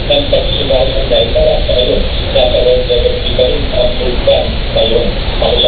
ng pagsusubahan ng dahil para sa ngayon nasa red level 3 pa rin ang program ngayon. Ako